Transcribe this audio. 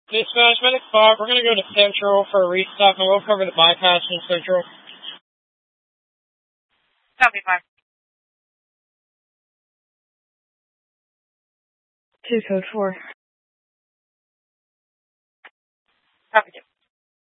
Dispatch, Medic 5, we're going to go to Central for a restock, and we'll cover the bypass in Central. Copy, 5. 2 code 4. Copy, 2.